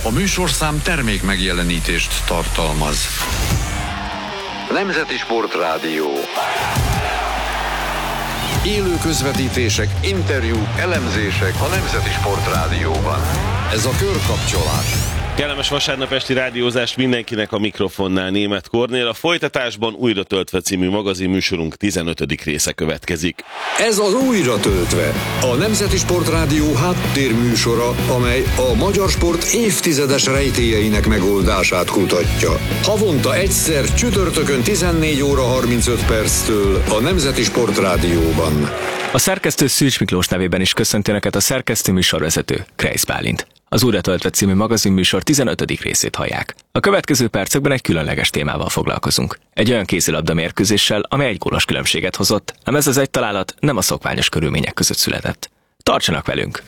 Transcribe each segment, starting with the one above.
A műsorszám termék megjelenítést tartalmaz. Nemzeti Sportrádió. Élő közvetítések, interjúk, elemzések a Nemzeti Sportrádióban. Ez a körkapcsolás. Kellemes vasárnap esti rádiózást mindenkinek, a mikrofonnál Németh Kornél. A folytatásban Újra töltve című magazinműsorunk 15. része következik. Ez az Újra töltve, a Nemzeti Sportrádió háttérműsora, amely a magyar sport évtizedes rejtélyeinek megoldását kutatja. Havonta egyszer csütörtökön 14 óra 35 perctől a Nemzeti Sportrádióban. A szerkesztő Szűcs Miklós nevében is köszönti Önöket a szerkesztő műsorvezető, Kreisz Bálint. Az Újra töltve című magazinműsor 15. részét hallják. A következő percekben egy különleges témával foglalkozunk. Egy olyan kézilabda mérkőzéssel, amely egy gólos különbséget hozott, ám ez az egy találat nem a szokványos körülmények között született. Tartsanak velünk!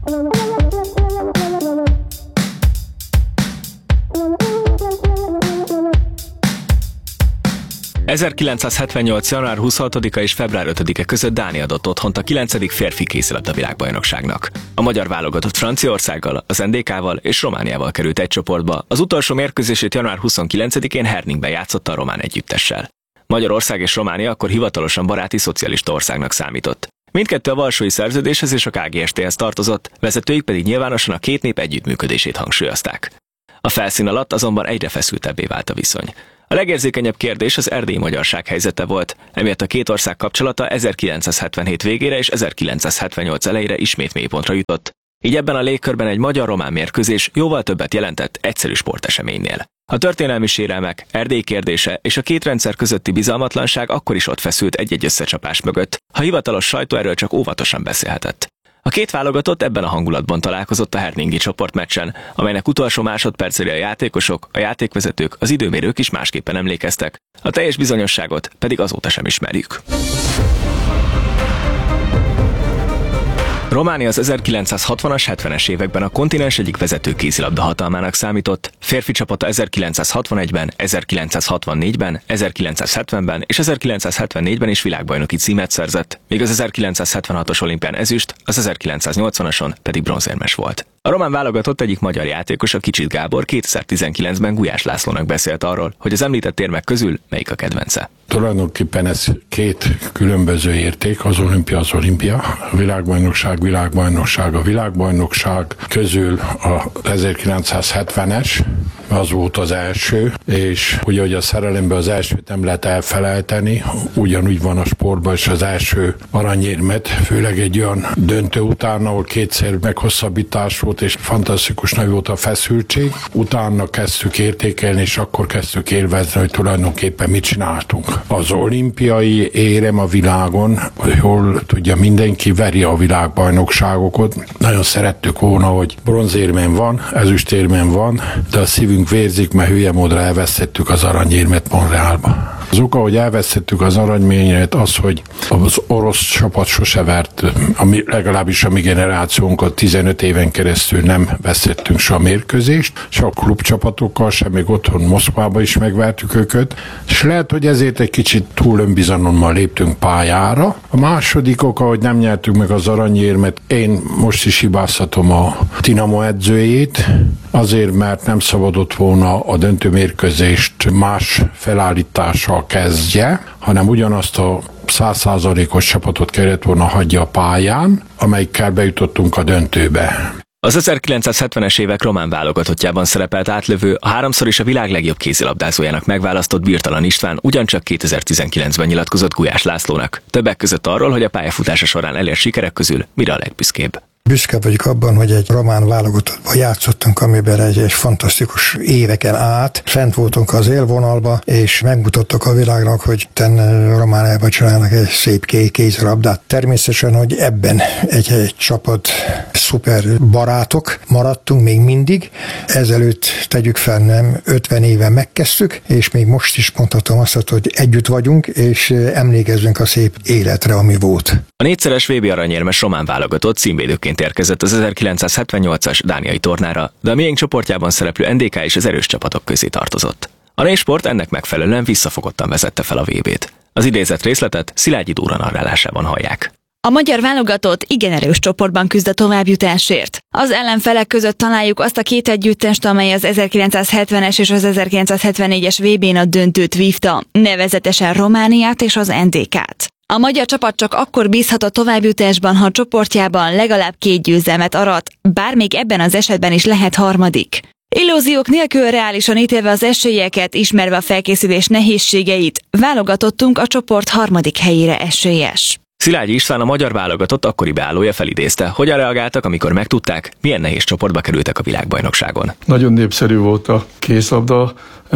1978. január 26-a és február 5-e között Dánia adott otthont a 9. férfi kézilabda világbajnokságnak. A magyar válogatott Franciaországgal, az NDK-val és Romániával került egy csoportba, az utolsó mérkőzését január 29-én Herningben játszotta a román együttessel. Magyarország és Románia akkor hivatalosan baráti szocialista országnak számított. Mindkettő a Varsói Szerződéshez és a KGST-hez tartozott, vezetőik pedig nyilvánosan a két nép együttműködését hangsúlyozták. A felszín alatt azonban egyre feszültebbé vált a viszony. A legérzékenyebb kérdés az erdélyi magyarság helyzete volt, emiatt a két ország kapcsolata 1977 végére és 1978 elejére ismét mélypontra jutott. Így ebben a légkörben egy magyar-román mérkőzés jóval többet jelentett egyszerű sporteseménynél. A történelmi sérelmek, Erdély kérdése és a két rendszer közötti bizalmatlanság akkor is ott feszült egy-egy összecsapás mögött, ha hivatalos sajtó erről csak óvatosan beszélhetett. A két válogatott ebben a hangulatban találkozott a herningi csoportmeccsen, amelynek utolsó másodpercére a játékosok, a játékvezetők, az időmérők is másképpen emlékeztek. A teljes bizonyosságot pedig azóta sem ismerjük. Románia az 1960-as, 70-es években a kontinens egyik vezető kézilabda hatalmának számított, férfi csapata 1961-ben, 1964-ben, 1970-ben és 1974-ben is világbajnoki címet szerzett, míg az 1976-os olimpián ezüst, az 1980-ason pedig bronzérmes volt. A román válogatott egyik magyar játékos, a Kicsit Gábor 2019-ben Gulyás Lászlónak beszélt arról, hogy az említett érmek közül melyik a kedvence. Tulajdonképpen ez két különböző érték, az olimpia, a világbajnokság, a világbajnokság közül a 1970-es, az volt az első, és ugye, hogy a szerelemben az elsőt nem lehet elfelejteni, ugyanúgy van a sportban is az első aranyérmet, főleg egy olyan döntő után, ahol kétszer meghosszabbítás volt, és fantasztikus nagy volt a feszültség. Utána kezdtük értékelni, és akkor kezdtük élvezni, hogy tulajdonképpen mit csináltunk. Az olimpiai érem a világon, jól tudja, mindenki veri a világbajnokságokat. Nagyon szerettük volna, hogy bronzérmen van, ezüstérmen van, de a szívünk vérzik, mert hülye módra elvesztettük az aranyérmet Montrealba. Az oka, hogy elvesztettük az aranyérmet, az, hogy az orosz csapat sose vert, legalábbis a mi generációnkat 15 éven keresztül nem vesztettünk se a mérkőzést, se a klubcsapatokkal, se még otthon Moszkvába is megvertük őket, és lehet, hogy ezért egy kicsit túl önbizalommal léptünk pályára. A második oka, hogy nem nyertük meg az aranyérmet, én most is hibáztatom a Dinamo edzőjét, azért, mert nem szabadott volna a döntőmérkőzést más felállítással kezdje, hanem ugyanazt a 100%-os csapatot kellett volna hagyja a pályán, amelyikkel bejutottunk a döntőbe. Az 1970-es évek román válogatottjában szerepelt átlövő, a háromszor is a világ legjobb kézilabdázójának megválasztott Birtalan István ugyancsak 2019-ben nyilatkozott Gulyás Lászlónak. Többek között arról, hogy a pályafutása során elért sikerek közül mire a legbüszkébb. Büszke vagyok abban, hogy egy román válogatottban játszottunk, amiben egy fantasztikus éveken át fent voltunk az élvonalba, és megmutattak a világnak, hogy Romániában csinálnak egy szép kézilabdát. Természetesen, hogy ebben egy csapat szuper barátok maradtunk még mindig. Ezelőtt tegyük fel, nem 50 éve megkezdtük, és még most is mondhatom azt, hogy együtt vagyunk, és emlékezzünk a szép életre, ami volt. A négyszeres VB aranyérmes román válogatott címvédőként érkezett az 1978-as dániai tornára, de a miénk csoportjában szereplő NDK is az erős csapatok közé tartozott. A nésport ennek megfelelően visszafogottan vezette fel a VB-t. Az idézett részletet Szilágyi Dóra narrálásában hallják. A magyar válogatott igen erős csoportban küzd a továbbjutásért. Az ellenfelek között találjuk azt a két együttest, amely az 1970-es és az 1974-es VB-n a döntőt vívta, nevezetesen Romániát és az NDK-t. A magyar csapat csak akkor bízhat a továbbjutásban, ha a csoportjában legalább 2 győzelmet arat, bár még ebben az esetben is lehet harmadik. Illúziók nélkül reálisan ítélve az esélyeket, ismerve a felkészülés nehézségeit, válogatottunk a csoport harmadik helyére esélyes. Szilágyi István, a magyar válogatott akkori beállója felidézte, hogyan reagáltak, amikor megtudták, milyen nehéz csoportba kerültek a világbajnokságon. Nagyon népszerű volt a kézlabda,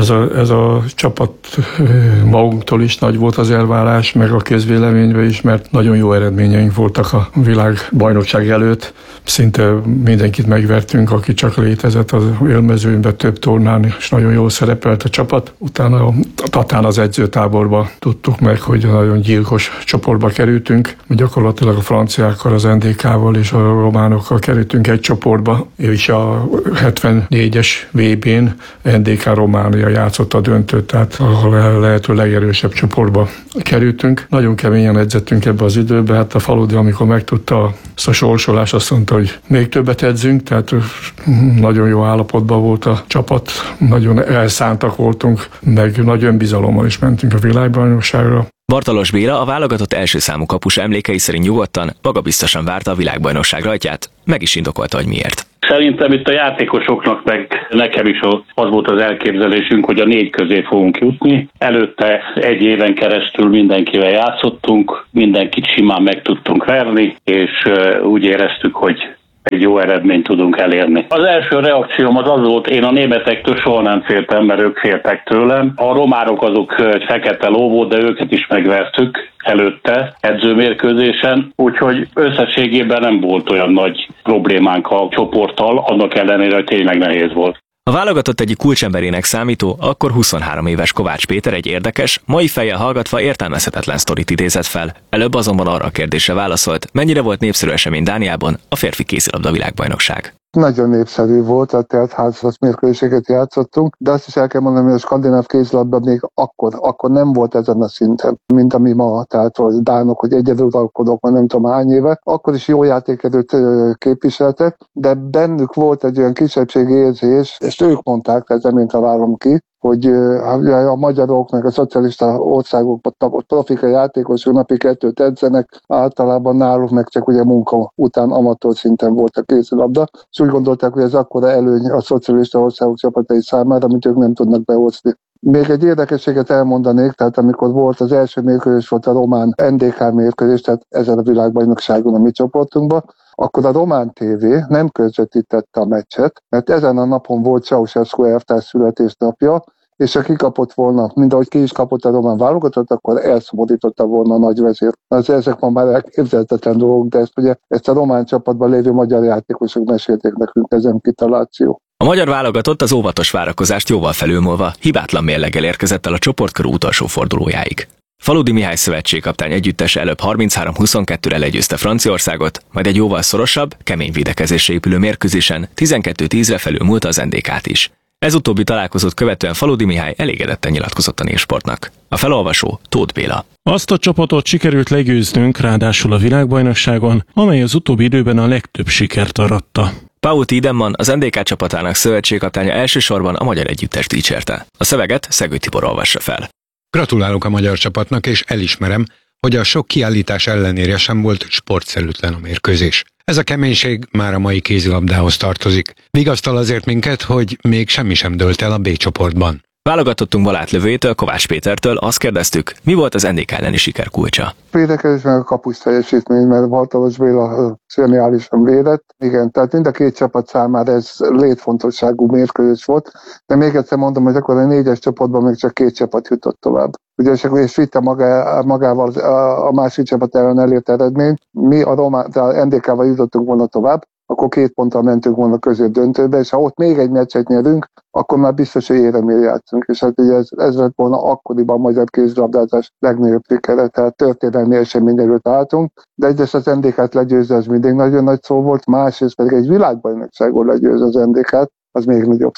ez a csapat magunktól is nagy volt az elvárás, meg a közvéleményben is, mert nagyon jó eredményeink voltak a világbajnokság előtt. Szinte mindenkit megvertünk, aki csak létezett az élmezőnyben, több tornán, és nagyon jól szerepelt a csapat. Utána a Tatán az edzőtáborba tudtuk meg, hogy nagyon gyilkos csoportba kerültünk. Gyakorlatilag a franciákkal, az NDK-val és a románokkal kerültünk egy csoportba, és a 74-es VB-n NDK Románia játszott a döntőt, tehát a lehető legerősebb csoportba kerültünk. Nagyon keményen edzettünk ebbe az időbe, hát a Faludi, amikor megtudta ezt a sorsolást, azt mondta, hogy még többet edzünk, tehát nagyon jó állapotban volt a csapat, nagyon elszántak voltunk, meg nagy önbizalommal is mentünk a világbajnokságra. Bartalos Béla, a válogatott első számú kapus emlékei szerint nyugodtan, magabiztosan várta a világbajnokság rajtját, meg is indokolta, hogy miért. Szerintem itt a játékosoknak, meg nekem is az volt az elképzelésünk, hogy a 4 közé fogunk jutni. Előtte 1 éven keresztül mindenkivel játszottunk, mindenkit simán meg tudtunk verni, és úgy éreztük, hogy egy jó eredményt tudunk elérni. Az első reakcióm az volt, én a németektől soha nem féltem, mert ők féltek tőlem. A románok azok egy fekete ló volt, de őket is megvertük előtte edzőmérkőzésen, úgyhogy összességében nem volt olyan nagy problémánk a csoporttal, annak ellenére, hogy tényleg nehéz volt. A válogatott egyik kulcsemberének számító, akkor 23 éves Kovács Péter egy érdekes, mai fejjel hallgatva értelmezhetetlen sztorit idézett fel. Előbb azonban arra a kérdésre válaszolt, mennyire volt népszerű esemény Dániában a férfi kézilabda világbajnokság. Nagyon népszerű volt, tehát házas mérkőzéseket játszottunk, de azt is el kell mondani, hogy a skandináv kézilabda még akkor nem volt ezen a szinten, mint ami ma, tehát a dánok, hogy egyeduralkodók, már nem tudom hány éve, akkor is jó játékerőt képviseltek, de bennük volt egy olyan kisebbségi érzés, és ők mondták, tehát nem én találom ki, hogy a magyarok meg a szocialista országokban profika játékosok napi 2 edzenek, általában náluk meg csak ugye munka után amatőr szinten volt a kézilabda, és úgy gondolták, hogy ez akkora előny a szocialista országok csapatai számára, amit ők nem tudnak behozni. Még egy érdekességet elmondanék, tehát amikor volt az első mérkőzés, volt a román NDK mérkőzés, tehát ezen a világbajnokságon a mi csoportunkban, akkor a román TV nem közvetítette a meccset, mert ezen a napon volt Ceausescu elvtárs születésnapja, és ha kikapott volna, mint ahogy ki is kapott a román válogatott, akkor elszomorította volna a nagyvezér. Ezek ma már elképzelhetetlen dolgok, de ezt a román csapatban lévő magyar játékosok mesélték nekünk, ezen kitaláció. A magyar válogatott az óvatos várakozást jóval felülmúlva hibátlan mérleggel érkezett el a csoportkörű utolsó fordulójáig. Faludi Mihály szövetségkaptány együttese előbb 33-22-re legyőzte Franciaországot, majd egy jóval szorosabb, kemény védekezésre épülő mérkőzésen 12-10-re felülmúlta az NDK-t is. Ez utóbbi találkozót követően Faludi Mihály elégedetten nyilatkozott a Népsportnak. A felolvasó Tóth Béla. Azt a csapatot sikerült legyőznünk, ráadásul a világbajnokságon, amely az utóbbi időben a legtöbb sikert aratta. Paul Tiedemann, az NDK csapatának szövetségkaptánya elsősorban a magyar együttest dicsérte. A szöveget Szegő Tibor olvassa fel. Gratulálok a magyar csapatnak, és elismerem, hogy a sok kiállítás ellenére sem volt sportszerűtlen a mérkőzés. Ez a keménység már a mai kézilabdához tartozik. Vigasztal azért minket, hogy még semmi sem dőlt el a B csoportban. Válogatottunk átlövőjétől, Kovács Pétertől azt kérdeztük, mi volt az NDK elleni siker kulcsa. Védekezés meg a kapus teljesítmény, mert Bartalos Béla zseniálisan védett. Igen, tehát mind a 2 csapat számára ez létfontosságú mérkőzés volt, de még egyszer mondom, hogy akkor a 4-es csoportban még csak 2 csapat jutott tovább. Ugye, és vitte magával a másik csapat ellen elért eredményt. Mi a NDK-val jutottunk volna tovább, akkor 2 ponttal mentünk volna középdöntőbe, és ha ott még egy meccset nyerünk, akkor már biztos, hogy éremért játszunk. És hát ugye ez lett volna akkoriban a magyar kézilabdázás legnagyobb sikere, tehát történelmi esemény előtt álltunk, de egyrészt az NDK-t legyőzni, az mindig nagyon nagy szó volt, másrészt pedig egy világbajnokságon legyőzni az NDK-t, az még nagyobb szó.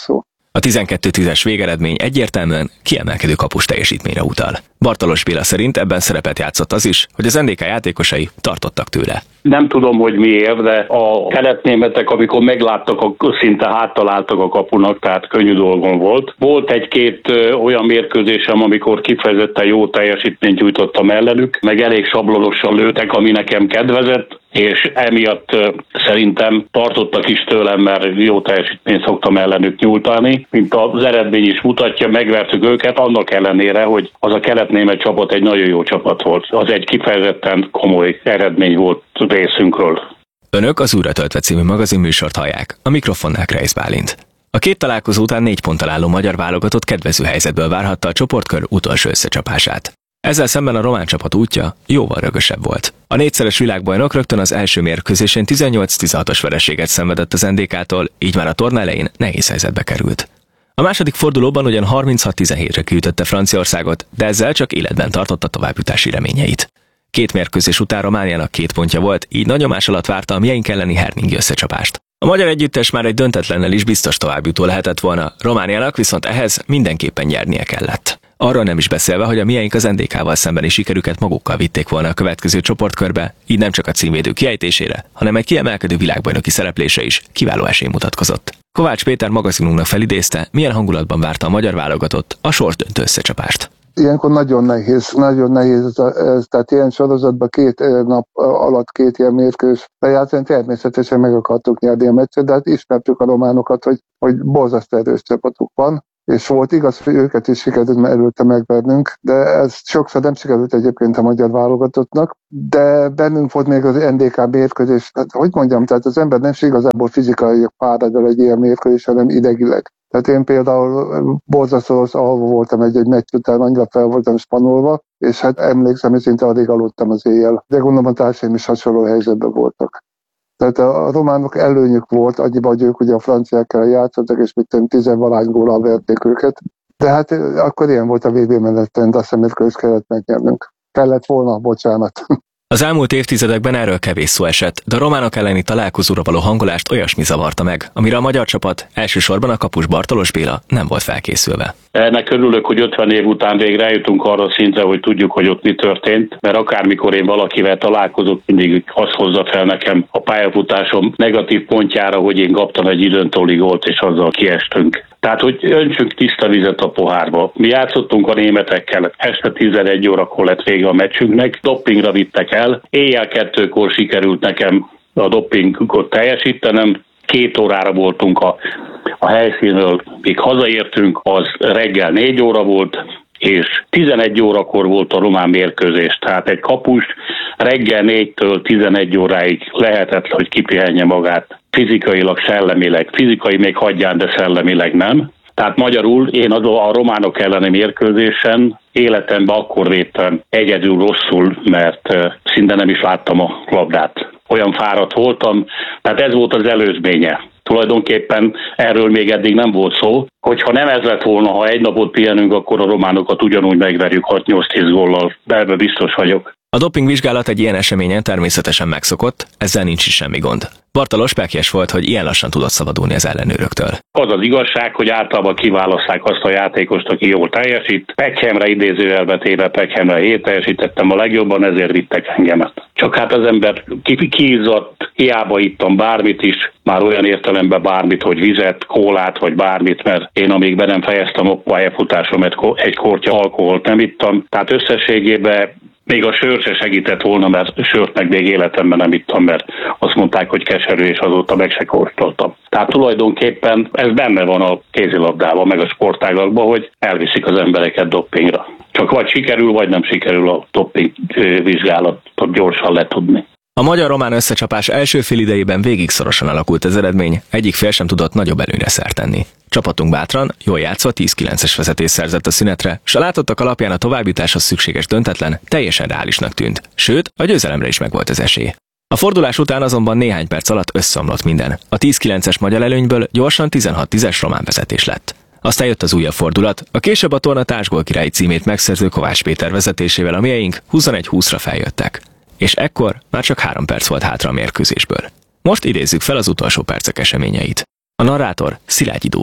A 12-10-es végeredmény egyértelműen kiemelkedő kapus teljesítményre utal. Bartalos Béla szerint ebben szerepet játszott az is, hogy az NDK játékosai tartottak tőle. Nem tudom, hogy miért, de a keletnémetek, amikor megláttak, szinte háttaláltak a kapunak, tehát könnyű dolgon volt. Volt egy-két olyan mérkőzésem, amikor kifejezetten jó teljesítményt nyújtottam ellenük, meg elég sablonosan lőtek, ami nekem kedvezett, és emiatt szerintem tartottak is tőlem, mert jó teljesítményt szoktam ellenük nyújtani. Mint az eredmény is mutatja, megvertük őket, annak ellenére, hogy az a keletnémet csapat egy nagyon jó csapat volt. Az egy kifejezetten komoly eredmény volt részünkről. Önök az Újra töltve című magazin műsort hallják, a mikrofonnál Kreisz Bálint. A két találkozó után 4 ponttal álló magyar válogatott kedvező helyzetből várhatta a csoportkör utolsó összecsapását. Ezzel szemben a román csapat útja jóval rögösebb volt. A 4-szeres világbajnok rögtön az első mérkőzésén 18-16-os vereséget szenvedett az NDK-tól, így már a torna elején nehéz helyzetbe került. A második fordulóban ugyan 36-17-re kiütötte Franciaországot, de ezzel csak életben tartotta továbbjutási reményeit. 2 mérkőzés után Romániának 2 pontja volt, így nagy nyomás alatt várta a mieink elleni herningi összecsapást. A magyar együttes már egy döntetlennel is biztos továbbjutó lehetett volna, Romániának viszont ehhez mindenképpen nyernie kellett. Arról nem is beszélve, hogy a mieink az NDK-val szembeni sikerüket magukkal vitték volna a következő csoportkörbe, így nem csak a címvédő kiejtésére, hanem egy kiemelkedő világbajnoki szereplése is kiváló esély mutatkozott. Kovács Péter magazinunknak felidézte, milyen hangulatban várta a magyar válogatott a sorsdöntő összecsapást. Ilyenkor nagyon nehéz ez, tehát ilyen sorozatban 2 nap alatt 2 ilyen mérkőzés lejátszani, természetesen meg akartuk nyerni a meccset, de hát ismertük a románokat, hogy borzasztó erős csapatuk van, és volt igaz, hogy őket is sikerült előtte megvernünk, de ez sokszor nem sikerült egyébként a magyar válogatottnak, de bennünk volt még az NDK mérkőzés, hát, hogy mondjam, tehát az ember nem igazából fizikai fárad el egy ilyen mérkőzés, hanem idegileg. Tehát én például borzasztó alvó voltam egy meccs után, annyira fel voltam spanolva, és hát emlékszem, hogy szinte addig aludtam az éjjel. De gondolom a társaim is hasonló helyzetben voltak. Tehát a románok előnyük volt, annyiban, hogy ők ugye a franciákkal játszottak, és mit 10-valány góllal verték őket. De hát akkor ilyen volt a VB menetrend, azt hiszem, hogy kellett megnyernünk. Kellett volna, bocsánat. Az elmúlt évtizedekben erről kevés szó esett, de a románok elleni találkozóra való hangolást olyasmi zavarta meg, amire a magyar csapat, elsősorban a kapus Bartalos Béla nem volt felkészülve. Ennek örülök, hogy 50 év után végre eljutunk arra szintre, hogy tudjuk, hogy ott mi történt, mert akármikor én valakivel találkozok, mindig azt hozza fel nekem a pályafutásom negatív pontjára, hogy én kaptam egy időntóli gólt, és azzal kiestünk. Tehát, hogy öntsünk tiszta vizet a pohárba. Mi játszottunk a németekkel, este 11 órakor lett vége a meccsünknek, dopingra vittek el, éjjel 2-kor sikerült nekem a dopingot teljesítenem, 2 órára voltunk a helyszínről, míg hazaértünk, az reggel 4 óra volt, és 11 órakor volt a román mérkőzés, tehát egy kapus reggel 4-től 11 óráig lehetett, hogy kipihenje magát fizikailag, szellemileg. Fizikai még hagyján, de szellemileg nem. Tehát magyarul én a románok elleni mérkőzésen életemben akkor védtem egyedül rosszul, mert szinte nem is láttam a labdát. Olyan fáradt voltam, tehát ez volt az előzménye. Tulajdonképpen erről még eddig nem volt szó, hogyha nem ez lett volna, ha egy napot pihenünk, akkor a románokat ugyanúgy megverjük 6-8-10 góllal, de ebben biztos vagyok. A dopingvizsgálat egy ilyen eseményen természetesen megszokott, ezzel nincs is semmi gond. Bartalos pekjes volt, hogy ilyen lassan tudott szabadulni az ellenőröktől. Az az igazság, hogy általában kiválasszák azt a játékost, aki jól teljesít. Pekhemre idézőjelbe téve Pekhemre én teljesítettem a legjobban, ezért vittek engemet. Csak hát az ember kiizzadt, hiába ittam bármit is, már olyan értelemben bármit, hogy vizet, kólát vagy bármit, mert én amíg be nem fejeztem a pályafutásomat, egy kortya alkoholt nem ittam. Tehát összességében még a sör se segített volna, mert sört meg még életemben nem ittam, mert azt mondták, hogy keserű, és azóta meg se kóstoltam. Tehát tulajdonképpen ez benne van a kézilabdában, meg a sportágakban, hogy elviszik az embereket dopingra. Csak vagy sikerül, vagy nem sikerül a doping vizsgálatot gyorsan letudni. A magyar-román összecsapás első félidejében végig szorosan alakult az eredmény, egyik fél sem tudott nagyobb előnyre szert tenni. Csapatunk bátran, jól játszva 10-9-es vezetés szerzett a szünetre, s a látottak alapján a továbbjutáshoz szükséges döntetlen teljesen reálisnak tűnt, sőt, a győzelemre is megvolt az esély. A fordulás után azonban néhány perc alatt összeomlott minden. A 10-9-es magyar előnyből gyorsan 16-10-es román vezetés lett. Aztán jött az újabb fordulat, a később a torna társgól királyi címét megszerző Kovács Péter vezetésével a mieink 21-20-ra feljöttek. És ekkor már csak 3 perc volt hátra a mérkőzésből. Most idézzük fel az utolsó percek eseményeit. A narrátor Szilágyi Dóra.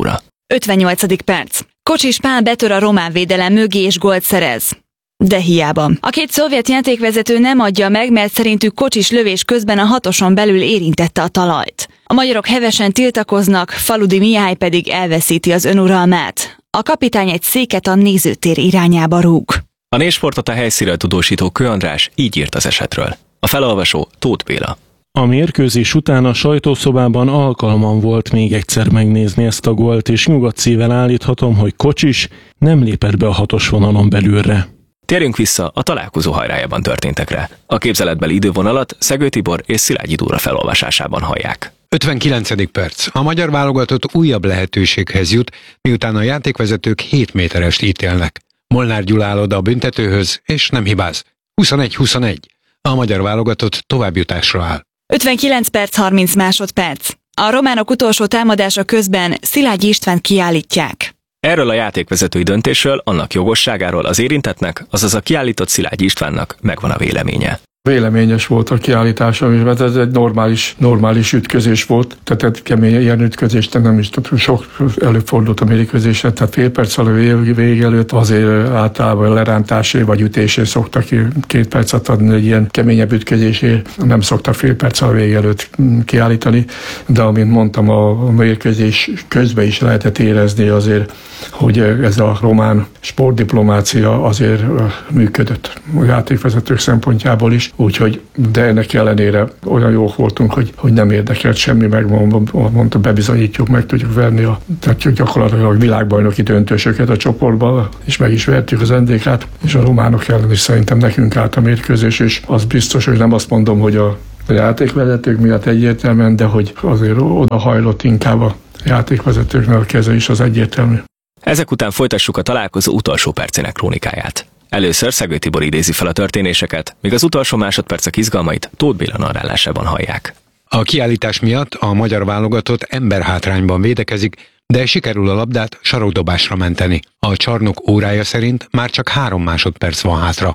58. perc. Kocsis Pál betör a román védelem mögé és gólt szerez. De hiába. A két szovjet játékvezető nem adja meg, mert szerintük Kocsis lövés közben a hatoson belül érintette a talajt. A magyarok hevesen tiltakoznak, Faludi Mihály pedig elveszíti az önuralmát. A kapitány egy széket a nézőtér irányába rúg. A Népsportot a helyszínről tudósító Kő András így írt az esetről. A felolvasó Tóth Béla. A mérkőzés után a sajtószobában alkalmam volt még egyszer megnézni ezt a gólt, és nyugodt szívvel állíthatom, hogy Kocsis nem lépett be a hatos vonalon belülre. Térjünk vissza a találkozó hajrájában történtekre. A képzeletbeli idővonalat Szegő Tibor és Szilágyi Dóra felolvasásában hallják. 59. perc. A magyar válogatott újabb lehetőséghez jut, miután a játékvezetők 7 méterest ítélnek. Molnár Gyula áll oda a büntetőhöz, és nem hibáz. 21-21. A magyar válogatott továbbjutásra áll. 59 perc 30 másodperc. A románok utolsó támadása közben Szilágyi Istvánt kiállítják. Erről a játékvezetői döntésről, annak jogosságáról az érintettnek, azaz a kiállított Szilágyi Istvánnak megvan a véleménye. Véleményes volt a kiállítása, mert ez egy normális ütközés volt, tehát egy kemény ilyen ütközés, nem is sok előfordult a mérkőzésen, tehát fél perc a vég előtt azért általában lerántásé vagy ütésé szoktak 2 percet adni, egy ilyen keményebb ütközésé nem szoktak fél perc a vég előtt kiállítani, de amint mondtam, a mérkőzés közben is lehetett érezni azért, hogy ez a román sportdiplomácia azért működött a játékvezetők szempontjából is. Úgyhogy, de ennek ellenére olyan jók voltunk, hogy nem érdekelt semmi, mondta, bebizonyítjuk, meg tudjuk verni tehát gyakorlatilag világbajnoki döntősöket a csoportban, és meg is vertük az NDK-t, és a románok ellen is szerintem nekünk állt a mérkőzés, és az biztos, hogy nem azt mondom, hogy a játékvezetők miatt egyértelműen, de hogy azért odahajlott inkább a játékvezetőknek a keze is az egyértelmű. Ezek után folytassuk a találkozó utolsó percének krónikáját. Először Szegő Tibor idézi fel a történéseket, míg az utolsó másodpercek izgalmait Tóth Béla narrálásában hallják. A kiállítás miatt a magyar válogatott emberhátrányban védekezik, de sikerül a labdát sarokdobásra menteni. A csarnok órája szerint már csak 3 másodperc van hátra.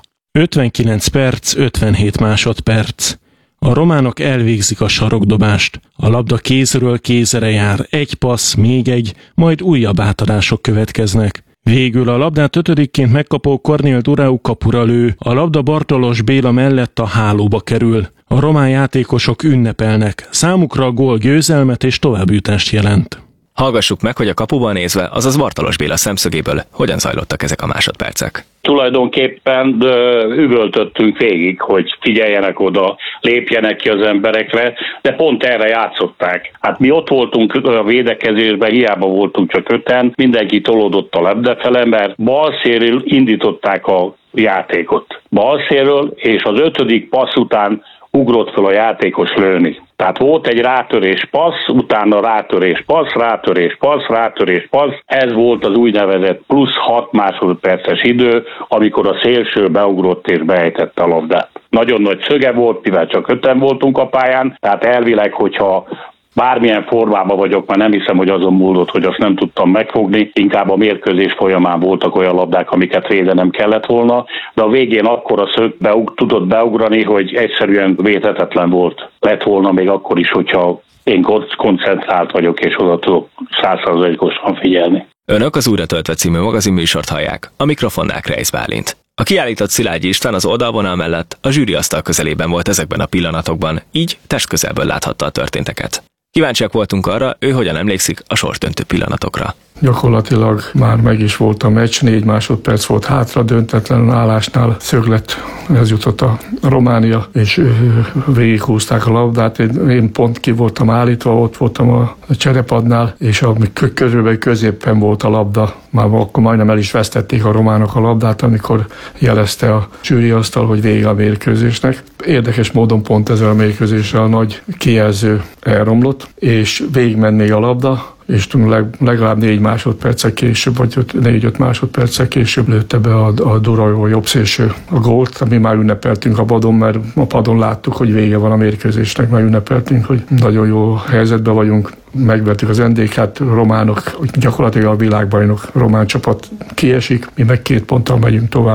59 perc, 57 másodperc. A románok elvégzik a sarokdobást. A labda kézről kézre jár, egy passz, még egy, majd újabb átadások következnek. Végül a labdát 5-ként megkapó Kornél Duráu kapura lő, a labda Bartolos Béla mellett a hálóba kerül. A román játékosok ünnepelnek, számukra a gól győzelmet és továbbjutást jelent. Hallgassuk meg, hogy a kapuban nézve, azaz Bartolos Béla szemszögéből hogyan zajlottak ezek a másodpercek. Tulajdonképpen üvöltöttünk végig, hogy figyeljenek oda, lépjenek ki az emberekre, de pont erre játszották. Hát mi ott voltunk a védekezésben, hiába voltunk csak 5-en, mindenki tolódott a labda fele, mert balszélről indították a játékot. Balszélről, és az 5. passz után ugrott fel a játékos lőni. Tehát volt egy rátörés passz, utána rátörés passz, rátörés passz, rátörés passz. Ez volt az úgynevezett plusz 6 másodperces idő, amikor a szélső beugrott és beejtette a labdát. Nagyon nagy szöge volt, mivel csak 5-en voltunk a pályán, tehát elvileg, hogyha bármilyen formában vagyok, már nem hiszem, hogy azon múlott, hogy azt nem tudtam megfogni. Inkább a mérkőzés folyamán voltak olyan labdák, amiket védenem kellett volna, de a végén akkor a szög tudott beugrani, hogy egyszerűen védhetetlen volt. Lett volna még akkor is, hogyha én koncentrált vagyok, és oda tudok 100%-osan figyelni. Önök az Újra töltve című magazinműsort hallják, a mikrofonnál Kreisz Bálint. A kiállított Szilágyi István az oldalvonal mellett a zsűriasztal közelében volt ezekben a pillanatokban, így testközelből láthatta a történteket. Kíváncsiak voltunk arra, ő hogyan emlékszik a sorsdöntő pillanatokra. Gyakorlatilag már meg is volt a meccs, 4 másodperc volt hátra, döntetlen állásnál szöglet, ez jutott a Románia, és végighúzták a labdát. Én pont ki voltam állítva, ott voltam a cserepadnál, és körülbelül középen volt a labda. Már akkor majdnem el is vesztették a románok a labdát, amikor jelezte a zsűriasztal, hogy vége a mérkőzésnek. Érdekes módon pont ezzel a mérkőzéssel a nagy kijelző elromlott, és végigmenné a labda, és legalább 4 másodperccel később, vagy 4-5 másodperccel később lőtte be a Durajó jobb szélső a gólt. Mi már ünnepeltünk a padon, mert a padon láttuk, hogy vége van a mérkőzésnek, már ünnepeltünk, hogy nagyon jó helyzetben vagyunk. Megvertük az NDK-t, románok, gyakorlatilag a világbajnok román csapat kiesik, mi meg 2 ponttal megyünk tovább a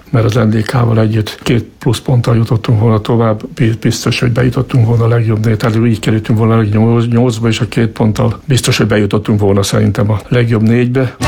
mert az NDK-val együtt 2 plusz ponttal jutottunk volna tovább, biztos, hogy bejutottunk volna a legjobb 4, tehát így kerültünk volna a legjobb 8-ba, és a 2 ponttal biztos, hogy bejutottunk volna szerintem a legjobb 4-be.